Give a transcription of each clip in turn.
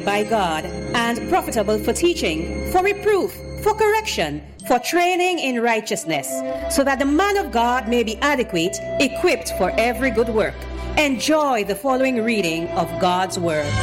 by God, and profitable for teaching, for reproof, for correction, for training in righteousness, so that the man of God may be adequate, equipped for every good work. Enjoy the following reading of God's Word.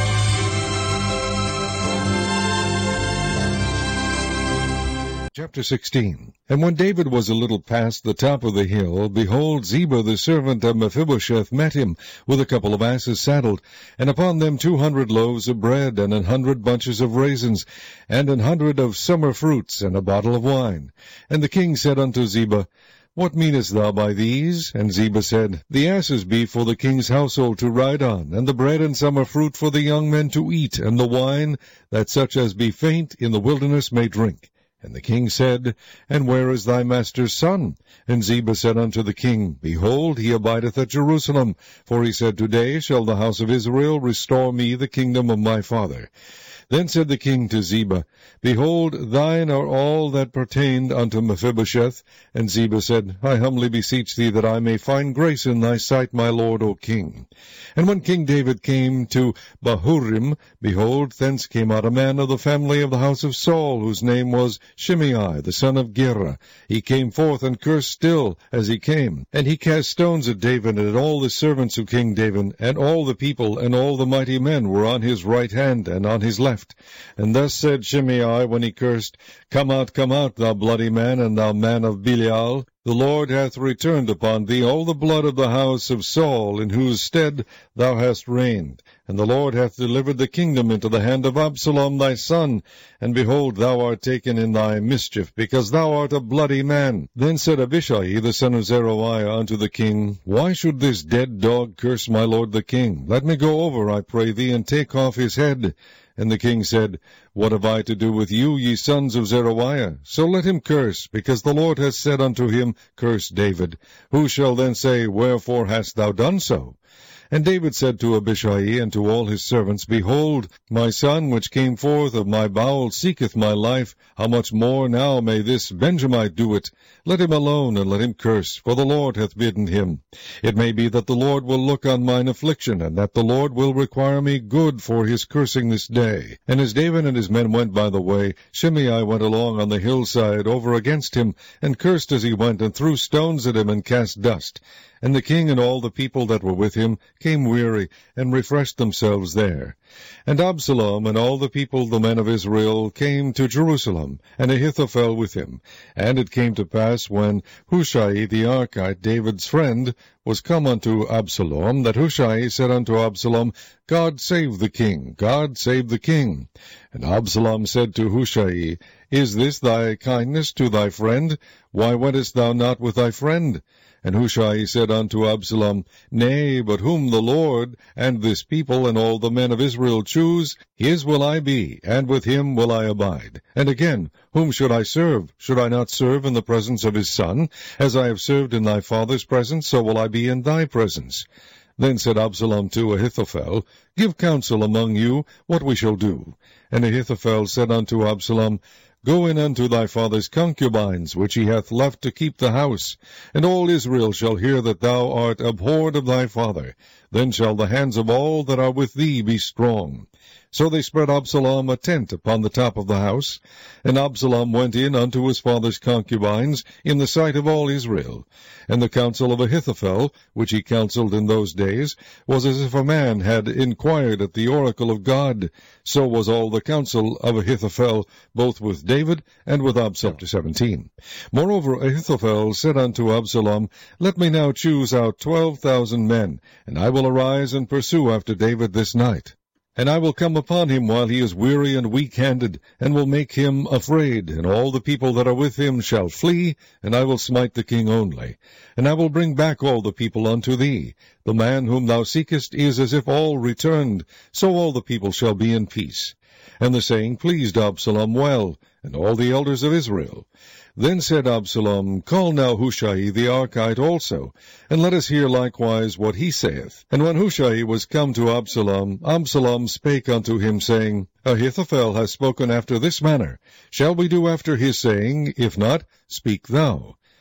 Chapter 16. And when David was a little past the top of the hill, behold, Ziba the servant of Mephibosheth met him, with a couple of asses saddled, and upon them 200 loaves of bread, and 100 bunches of raisins, and 100 of summer fruits, and a bottle of wine. And the king said unto Ziba, What meanest thou by these? And Ziba said, The asses be for the king's household to ride on, and the bread and summer fruit for the young men to eat, and the wine, that such as be faint in the wilderness may drink. And the king said, And where is thy master's son? And Ziba said unto the king, Behold, he abideth at Jerusalem. For he said, Today shall the house of Israel restore me the kingdom of my father. Then said the king to Ziba, Behold, thine are all that pertained unto Mephibosheth. And Ziba said, I humbly beseech thee that I may find grace in thy sight, my lord, O king. And when King David came to Bahurim, behold, thence came out a man of the family of the house of Saul, whose name was Shimei, the son of Gera. He came forth and cursed still as he came. And he cast stones at David and at all the servants of King David, and all the people and all the mighty men were on his right hand and on his left. And thus said Shimei when he cursed, Come out, thou bloody man, and thou man of Belial. The Lord hath returned upon thee all the blood of the house of Saul, in whose stead thou hast reigned. And the Lord hath delivered the kingdom into the hand of Absalom thy son. And behold, thou art taken in thy mischief, because thou art a bloody man. Then said Abishai the son of Zeruiah unto the king, Why should this dead dog curse my lord the king? Let me go over, I pray thee, and take off his head. And the king said, What have I to do with you, ye sons of Zeruiah? So let him curse, because the Lord hath said unto him, Curse David. Who shall then say, Wherefore hast thou done so? And David said to Abishai and to all his servants, Behold, my son which came forth of my bowels seeketh my life. How much more now may this Benjamite do it? Let him alone, and let him curse, for the Lord hath bidden him. It may be that the Lord will look on mine affliction, and that the Lord will require me good for his cursing this day. And as David and his men went by the way, Shimei went along on the hillside over against him, and cursed as he went, and threw stones at him, and cast dust. And the king and all the people that were with him came weary, and refreshed themselves there. And Absalom and all the people, the men of Israel, came to Jerusalem, and Ahithophel with him. And it came to pass, when Hushai the Archite, David's friend, was come unto Absalom, that Hushai said unto Absalom, God save the king, God save the king. And Absalom said to Hushai, Is this thy kindness to thy friend? Why wentest thou not with thy friend? And Hushai said unto Absalom, Nay, but whom the Lord, and this people, and all the men of Israel choose, his will I be, and with him will I abide. And again, whom should I serve? Should I not serve in the presence of his son? As I have served in thy father's presence, so will I be in thy presence. Then said Absalom to Ahithophel, Give counsel among you what we shall do. And Ahithophel said unto Absalom, Go in unto thy father's concubines, which he hath left to keep the house, and all Israel shall hear that thou art abhorred of thy father. Then shall the hands of all that are with thee be strong. So they spread Absalom a tent upon the top of the house, and Absalom went in unto his father's concubines in the sight of all Israel. And the counsel of Ahithophel, which he counselled in those days, was as if a man had inquired at the oracle of God. So was all the counsel of Ahithophel, both with David and with Absalom. Chapter 17. Moreover, Ahithophel said unto Absalom, Let me now choose out 12,000 men, and I will arise and pursue after David this night. And I will come upon him while he is weary and weak-handed, and will make him afraid, and all the people that are with him shall flee, and I will smite the king only. And I will bring back all the people unto thee. The man whom thou seekest is as if all returned, so all the people shall be in peace. And the saying pleased Absalom well, and all the elders of Israel. Then said Absalom, Call now Hushai the Archite also, and let us hear likewise what he saith. And when Hushai was come to Absalom, Absalom spake unto him, saying, Ahithophel hath spoken after this manner. Shall we do after his saying? If not, speak thou.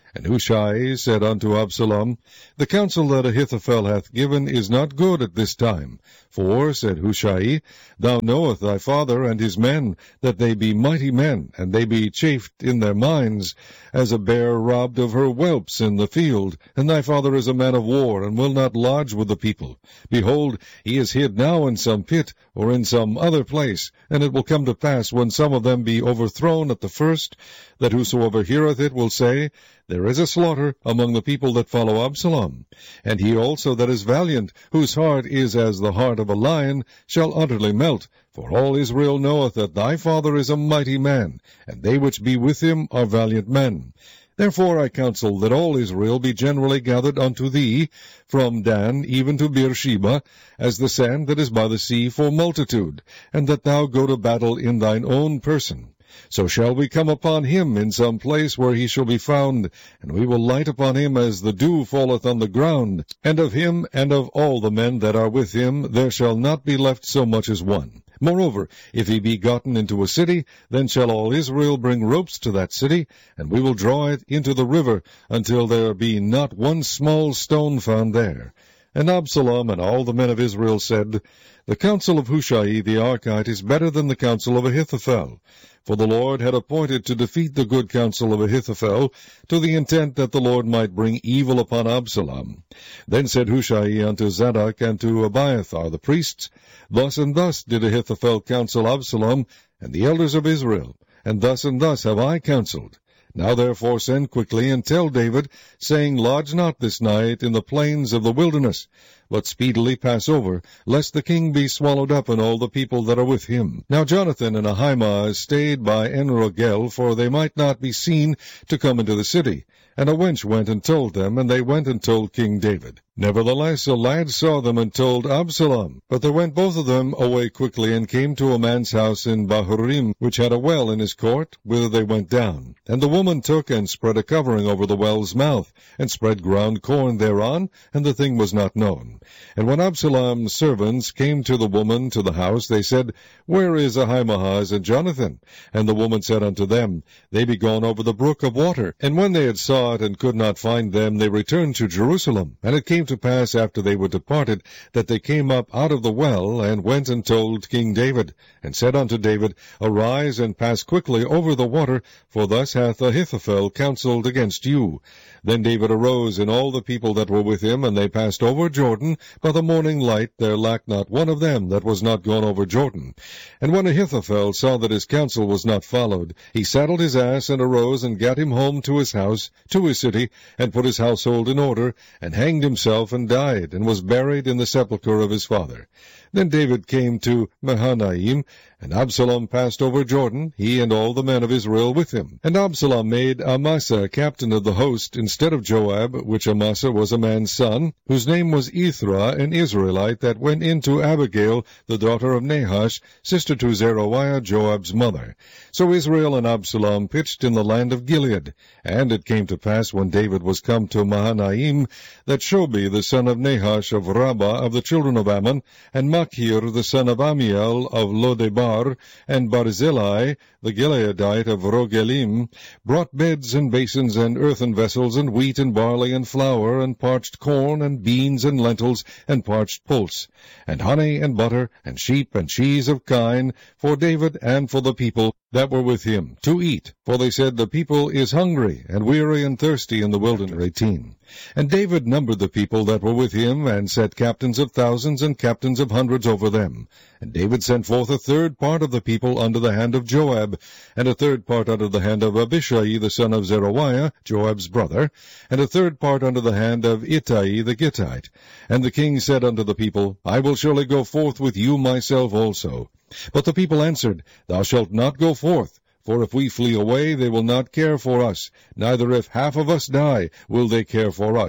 And Hushai said unto Absalom, The counsel that Ahithophel hath given is not good at this time. For, said Hushai, Thou knowest thy father and his men, that they be mighty men, and they be chafed in their minds, as a bear robbed of her whelps in the field. And thy father is a man of war, and will not lodge with the people. Behold, he is hid now in some pit, or in some other place. And it will come to pass, when some of them be overthrown at the first, that whosoever heareth it will say, There is a slaughter among the people that follow Absalom. And he also that is valiant, whose heart is as the heart of a lion, shall utterly melt. For all Israel knoweth that thy father is a mighty man, and they which be with him are valiant men. Therefore I counsel that all Israel be generally gathered unto thee, from Dan even to Beersheba, as the sand that is by the sea for multitude, and that thou go to battle in thine own person. So shall we come upon him in some place where he shall be found, and we will light upon him as the dew falleth on the ground. And of him and of all the men that are with him there shall not be left so much as one. Moreover, if he be gotten into a city, then shall all Israel bring ropes to that city, and we will draw it into the river, until there be not one small stone found there. And Absalom and all the men of Israel said, The counsel of Hushai the Archite is better than the counsel of Ahithophel. For the Lord had appointed to defeat the good counsel of Ahithophel, to the intent that the Lord might bring evil upon Absalom. Then said Hushai unto Zadok and to Abiathar the priests, Thus and thus did Ahithophel counsel Absalom, and the elders of Israel, and thus have I counseled. Now therefore send quickly, and tell David, saying, Lodge not this night in the plains of the wilderness, but speedily pass over, lest the king be swallowed up, and all the people that are with him. Now Jonathan and Ahimaaz stayed by En-Rogel, for they might not be seen to come into the city. And a wench went and told them, and they went and told King David. Nevertheless a lad saw them and told Absalom. But they went both of them away quickly, and came to a man's house in Bahurim, which had a well in his court, whither they went down. And the woman took and spread a covering over the well's mouth, and spread ground corn thereon, and the thing was not known. And when Absalom's servants came to the woman to the house, they said, Where is Ahimaaz and Jonathan? And the woman said unto them, They be gone over the brook of water. And when they had sought and could not find them, they returned to Jerusalem. And it came to pass, after they were departed, that they came up out of the well, and went and told King David, and said unto David, Arise and pass quickly over the water, for thus hath Ahithophel counselled against you. Then David arose, and all the people that were with him, and they passed over Jordan. By the morning light there lacked not one of them that was not gone over Jordan. And when Ahithophel saw that his counsel was not followed, he saddled his ass, and arose, and gat him home to his house, to his city, and put his household in order, and hanged himself, and died, and was buried in the sepulchre of his father. Then David came to Mahanaim, and Absalom passed over Jordan, he and all the men of Israel with him. And Absalom made Amasa captain of the host, instead of Joab, which Amasa was a man's son, whose name was Ithra, an Israelite, that went in to Abigail, the daughter of Nahash, sister to Zeruiah, Joab's mother. So Israel and Absalom pitched in the land of Gilead. And it came to pass, when David was come to Mahanaim, that Shobi the son of Nahash of Rabbah of the children of Ammon, and Machir the son of Amiel of Lodebar, and Barzillai the Gileadite of Rogelim, brought beds and basins and earthen vessels, and wheat and barley and flour, and parched corn, and beans and lentils, and parched pulse, and honey and butter, and sheep and cheese of kine, for David and for the people that were with him, to eat. For they said, The people is hungry, and weary and thirsty in the wilderness. 18. And David numbered the people that were with him, and set captains of thousands and captains of hundreds over them. And David sent forth a third part of the people under the hand of Joab, and a third part under the hand of Abishai the son of Zeruiah, Joab's brother, and a third part under the hand of Ittai the Gittite. And the king said unto the people, I will surely go forth with you myself also. But the people answered, Thou shalt not go forth. For if we flee away, they will not care for us, neither if half of us die will they care for us.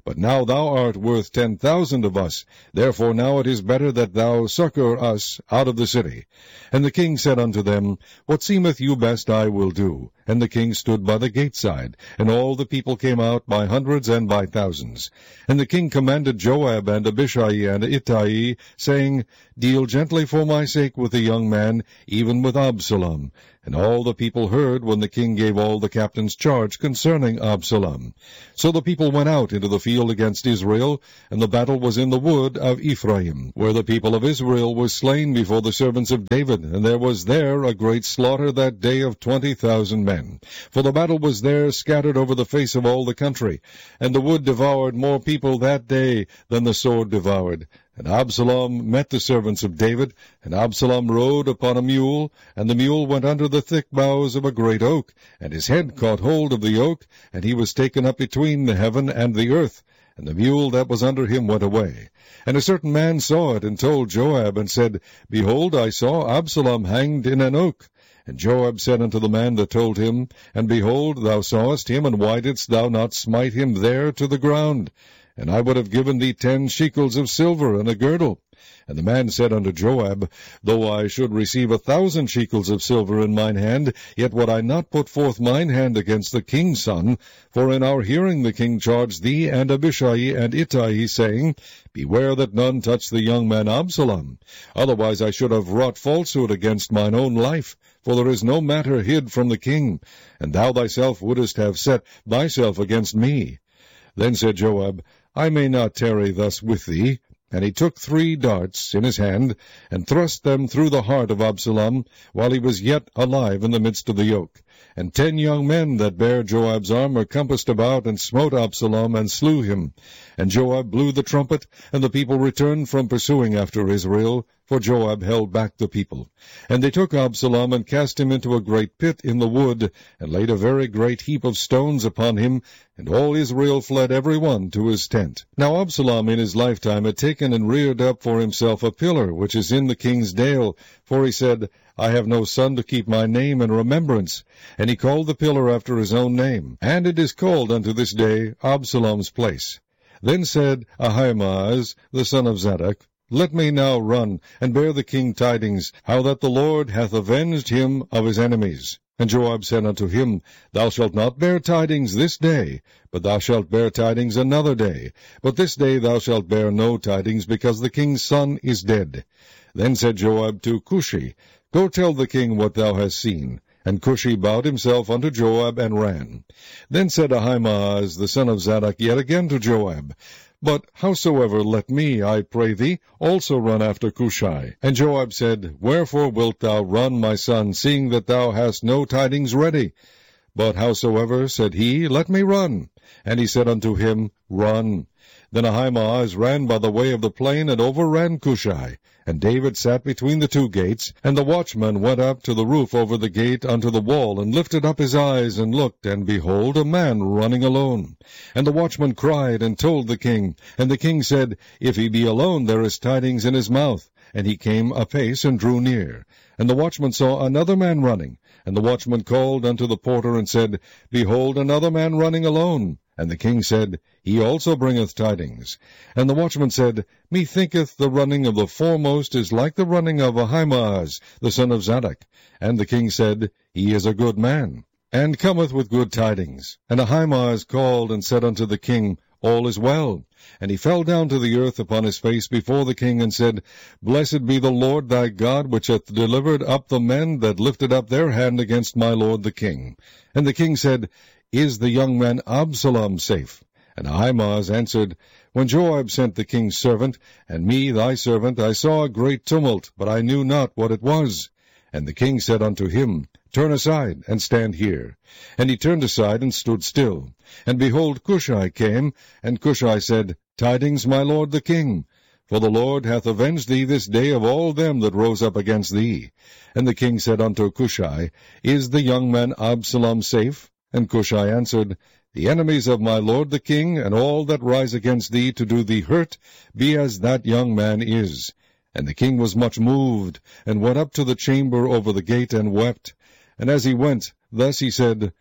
But now thou art worth 10,000 of us. Therefore now it is better that thou succor us out of the city. And the king said unto them, What seemeth you best I will do. And the king stood by the gate side, and all the people came out by hundreds and by thousands. And the king commanded Joab and Abishai and Ittai, saying, Deal gently for my sake with the young man, even with Absalom. And all the people heard when the king gave all the captains charge concerning Absalom. So the people went out into the field against Israel, and the battle was in the wood of Ephraim, where the people of Israel were slain before the servants of David, and there was there a great slaughter that day of 20,000 men. For the battle was there scattered over the face of all the country, and the wood devoured more people that day than the sword devoured. And Absalom met the servants of David, and Absalom rode upon a mule, and the mule went under the thick boughs of a great oak, and his head caught hold of the oak, and he was taken up between the heaven and the earth, and the mule that was under him went away. And a certain man saw it, and told Joab, and said, Behold, I saw Absalom hanged in an oak. And Joab said unto the man that told him, And behold, thou sawest him, and why didst thou not smite him there to the ground? And I would have given thee 10 shekels of silver and a girdle. And the man said unto Joab, Though I should receive 1,000 shekels of silver in mine hand, yet would I not put forth mine hand against the king's son. For in our hearing the king charged thee and Abishai and Ittai, saying, Beware that none touch the young man Absalom. Otherwise I should have wrought falsehood against mine own life. For there is no matter hid from the king, and thou thyself wouldest have set thyself against me. Then said Joab, I may not tarry thus with thee. And he took 3 darts in his hand, and thrust them through the heart of Absalom, while he was yet alive in the midst of the yoke. And 10 young men that bare Joab's armor compassed about, and smote Absalom, and slew him. And Joab blew the trumpet, and the people returned from pursuing after Israel, for Joab held back the people. And they took Absalom, and cast him into a great pit in the wood, and laid a very great heap of stones upon him, and all Israel fled every one to his tent. Now Absalom in his lifetime had taken and reared up for himself a pillar, which is in the king's dale, for he said, I have no son to keep my name in remembrance. And he called the pillar after his own name, and it is called unto this day Absalom's place. Then said Ahimaaz, the son of Zadok, Let me now run, and bear the king tidings, how that the Lord hath avenged him of his enemies. And Joab said unto him, Thou shalt not bear tidings this day, but thou shalt bear tidings another day. But this day thou shalt bear no tidings, because the king's son is dead. Then said Joab to Cushi, Go tell the king what thou hast seen. And Cushi bowed himself unto Joab, and ran. Then said Ahimaaz the son of Zadok yet again to Joab, But howsoever let me, I pray thee, also run after Cushi. And Joab said, Wherefore wilt thou run, my son, seeing that thou hast no tidings ready? But howsoever, said he, let me run. And he said unto him, Run. Then Ahimaaz ran by the way of the plain, and overran Cushi. And David sat between the 2 gates, and the watchman went up to the roof over the gate unto the wall, and lifted up his eyes, and looked, and behold, a man running alone. And the watchman cried, and told the king. And the king said, If he be alone, there is tidings in his mouth. And he came apace, and drew near. And the watchman saw another man running. And the watchman called unto the porter, and said, Behold, another man running alone. And the king said, He also bringeth tidings. And the watchman said, Methinketh the running of the foremost is like the running of Ahimaaz, the son of Zadok. And the king said, He is a good man, and cometh with good tidings. And Ahimaaz called and said unto the king, All is well. And he fell down to the earth upon his face before the king, and said, Blessed be the Lord thy God, which hath delivered up the men that lifted up their hand against my lord the king. And the king said, Is the young man Absalom safe? And Ahimaaz answered, When Joab sent the king's servant, and me thy servant, I saw a great tumult, but I knew not what it was. And the king said unto him, Turn aside, and stand here. And he turned aside, and stood still. And behold, Cushi came, and Cushi said, Tidings, my lord the king. For the Lord hath avenged thee this day of all them that rose up against thee. And the king said unto Cushi, Is the young man Absalom safe? And Cushi answered, The enemies of my lord the king, and all that rise against thee to do thee hurt, be as that young man is. And the king was much moved, and went up to the chamber over the gate, and wept. And as he went, thus he said,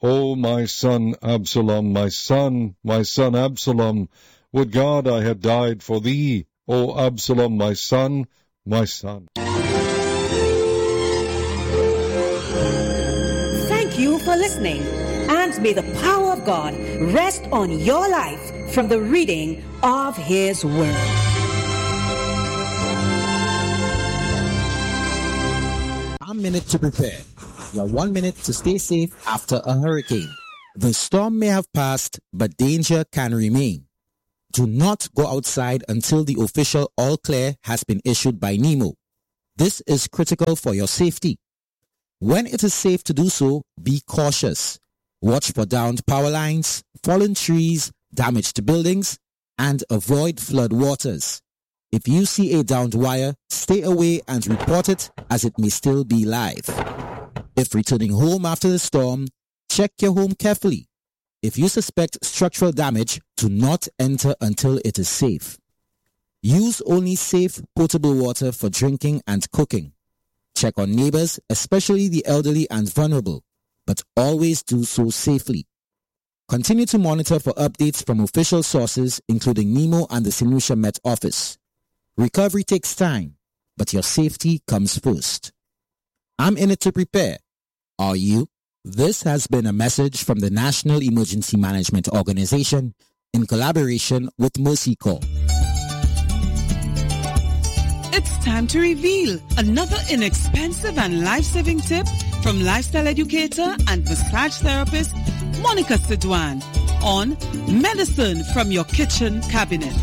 O my son Absalom, my son Absalom, would God I had died for thee, O Absalom, my son, my son. Thank you for listening, and may the power of God rest on your life from the reading of His Word. A minute to prepare. Your 1 minute to stay safe after a hurricane. The storm may have passed, but danger can remain. Do not go outside until the official all clear has been issued by NEMO. This is critical for your safety. When it is safe to do so, be cautious. Watch for downed power lines, fallen trees, damaged buildings, and avoid flood waters. If you see a downed wire, stay away and report it, as it may still be live. If returning home after the storm, check your home carefully. If you suspect structural damage, do not enter until it is safe. Use only safe potable water for drinking and cooking. Check on neighbors, especially the elderly and vulnerable, but always do so safely. Continue to monitor for updates from official sources, including NEMO and the St. Lucia Met Office. Recovery takes time, but your safety comes first. I'm in it to prepare. Are you? This has been a message from the National Emergency Management Organization in collaboration with Mercy Corps. It's time to reveal another inexpensive and life-saving tip from lifestyle educator and massage therapist Monica Sidwan on Medicine from Your Kitchen Cabinet.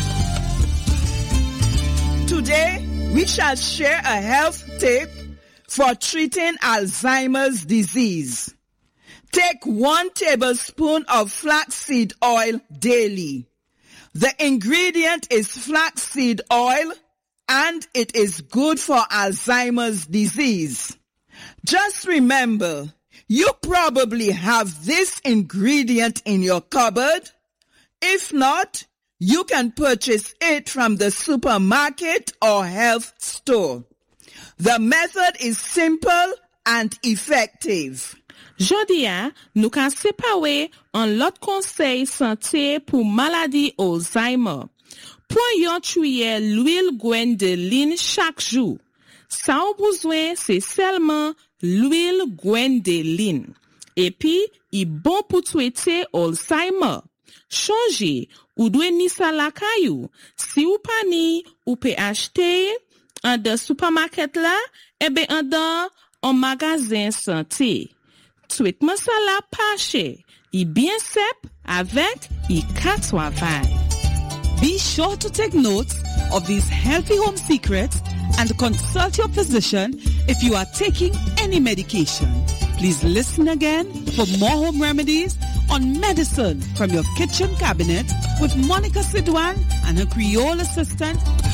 Today, we shall share a health tip for treating Alzheimer's disease. Take 1 tablespoon of flaxseed oil daily. The ingredient is flaxseed oil, and it is good for Alzheimer's disease. Just remember, you probably have this ingredient in your cupboard. If not, you can purchase it from the supermarket or health store. The method is simple and effective. Jodia, nou kan sepawe an lot konsey santé pou maladi Alzheimer. Pon yon chouye l'huile gwendelin chak jou. Sa ou bouzwen se selman l'huile gwendelin. Epi, i bon pou twete Alzheimer. Chanje, ou dwe ni sa lakayou. Si ou pa ni, ou pe achete an de supermarket la, ebe an dan an magazin santé. Traitement sa la pache, i bien sep avec i katwavay. Be sure to take notes of these healthy home secrets and consult your physician if you are taking any medication. Please listen again for more home remedies on Medicine from Your Kitchen Cabinet with Monica Sidwan and her Creole assistant